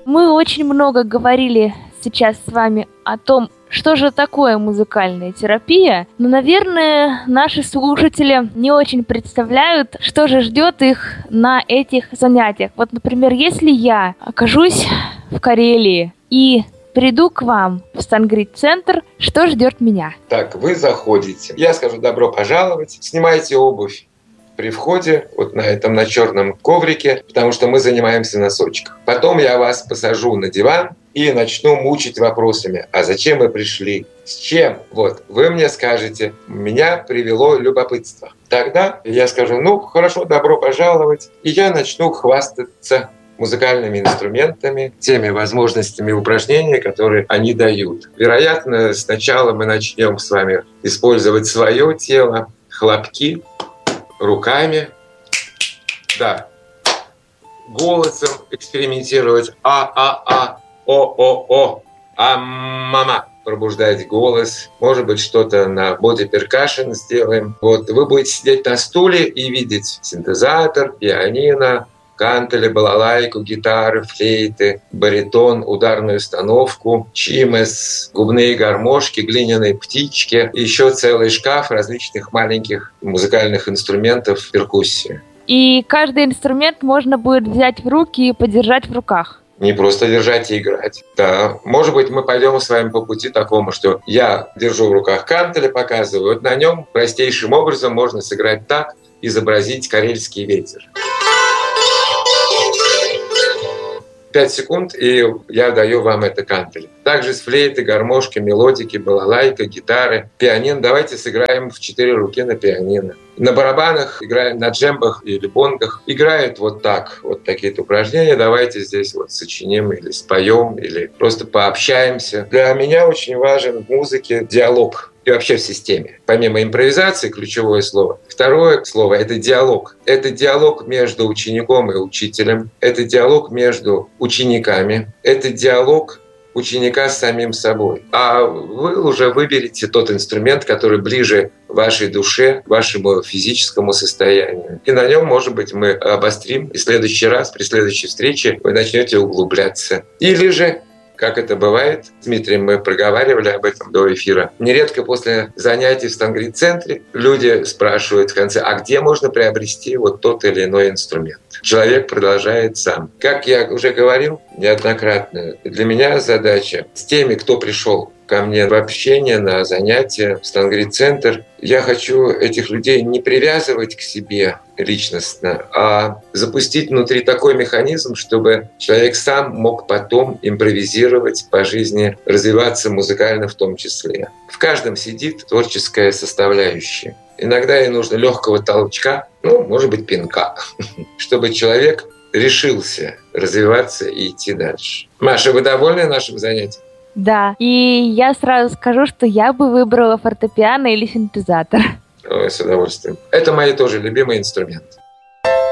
Мы очень много говорили сейчас с вами о том, что же такое музыкальная терапия, но, наверное, наши слушатели не очень представляют, что же ждет их на этих занятиях. Вот, например, если я окажусь в Карелии и приду к вам в Сангрид-центр, что ждет меня? Так, вы заходите. Я скажу добро пожаловать. Снимайте обувь при входе, вот на черном коврике, потому что мы занимаемся носочком. Потом я вас посажу на диван и начну мучить вопросами. А зачем вы пришли? С чем? Вот, вы мне скажете, меня привело любопытство. Тогда я скажу, хорошо, добро пожаловать. И я начну хвастаться музыкальными инструментами, теми возможностями упражнений, которые они дают. Вероятно, сначала мы начнем с вами использовать свое тело, хлопки, руками, да, голосом экспериментировать, о, мама, пробуждать голос, может быть, что-то на body percussion сделаем. Вот, вы будете сидеть на стуле и видеть синтезатор, пианино, кантеле, балалайку, гитары, флейты, баритон, ударную установку, чимес, губные гармошки, глиняные птички, и еще целый шкаф различных маленьких музыкальных инструментов перкуссии. И каждый инструмент можно будет взять в руки и подержать в руках. Не просто держать и играть. Да, может быть, мы пойдем с вами по пути такому, что я держу в руках кантеле, показываю. Вот на нем простейшим образом можно сыграть так, изобразить карельский ветер. 5 секунд, и я даю вам это кантель. Также с флейты, гармошки, мелодики, балалайка, гитары, пианино. Давайте сыграем в 4 руки на пианино. На барабанах играем, на джембах или бонгах. Играют вот так, вот такие-то упражнения. Давайте здесь вот сочиним или споем, или просто пообщаемся. Для меня очень важен в музыке диалог. И вообще в системе. Помимо импровизации, ключевое слово. Второе слово – это диалог. Это диалог между учеником и учителем. Это диалог между учениками. Это диалог ученика с самим собой. А вы уже выберете тот инструмент, который ближе вашей душе, вашему физическому состоянию. И на нем, может быть, мы обострим. И в следующий раз, при следующей встрече, вы начнете углубляться. Или же, как это бывает, с Дмитрием мы проговаривали об этом до эфира. Нередко после занятий в Сангрид-центре люди спрашивают в конце, а где можно приобрести вот тот или иной инструмент? Человек продолжает сам. Как я уже говорил неоднократно, для меня задача с теми, кто пришел ко мне в общение, на занятия, в Сангрид-центр. Я хочу этих людей не привязывать к себе личностно, а запустить внутри такой механизм, чтобы человек сам мог потом импровизировать по жизни, развиваться музыкально в том числе. В каждом сидит творческая составляющая. Иногда ей нужно легкого толчка, может быть, пинка, чтобы человек решился развиваться и идти дальше. Маша, вы довольны нашим занятием? Да, и я сразу скажу, что я бы выбрала фортепиано или синтезатор. Ой, с удовольствием. Это мои тоже любимые инструменты.